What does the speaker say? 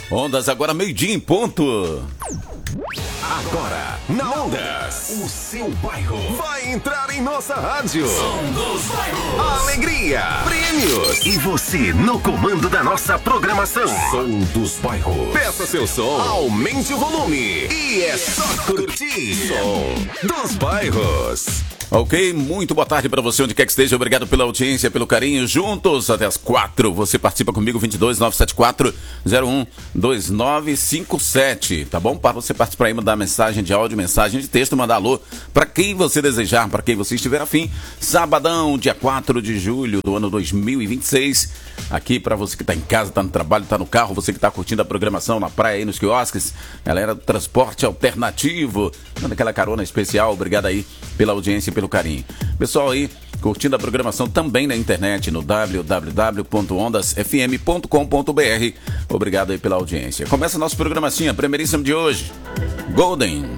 Ondas agora meio-dia em ponto. Agora, na Ondas, o seu bairro vai entrar em nossa rádio. Som dos Bairros. Alegria, prêmios e você no comando da nossa programação. Som dos Bairros. Peça seu som, aumente o volume e é só curtir. Som dos Bairros. Ok, muito boa tarde para você, onde quer que esteja. Obrigado pela audiência, pelo carinho. Juntos até as 4. Você participa comigo, 22-974-012957. Tá bom? Para você participar aí, mandar mensagem de áudio, mensagem de texto, mandar alô para quem você desejar, para quem você estiver afim. Sabadão, dia 4 de julho do ano 2026. Aqui para você que tá em casa, tá no trabalho, tá no carro, você que tá curtindo a programação na praia aí, nos quiosques. Galera do transporte alternativo, dando aquela carona especial. Obrigado aí pela audiência e pelo carinho. Pessoal aí, curtindo a programação também na internet, no www.ondasfm.com.br. Obrigado aí pela audiência. Começa a nossa programação, a primeiríssima de hoje. Golden.